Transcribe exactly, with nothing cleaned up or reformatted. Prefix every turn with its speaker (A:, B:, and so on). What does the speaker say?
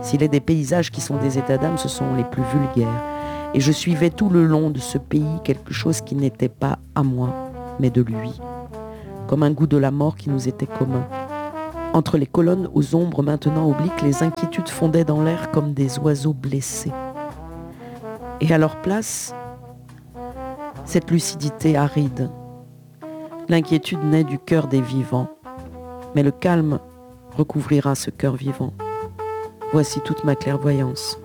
A: S'il est des paysages qui sont des états d'âme, ce sont les plus vulgaires. Et je suivais tout le long de ce pays quelque chose qui n'était pas à moi, mais de lui. Comme un goût de la mort qui nous était commun. Entre les colonnes aux ombres maintenant obliques, les inquiétudes fondaient dans l'air comme des oiseaux blessés. Et à leur place, cette lucidité aride. L'inquiétude naît du cœur des vivants, mais le calme recouvrira ce cœur vivant. Voici toute ma clairvoyance.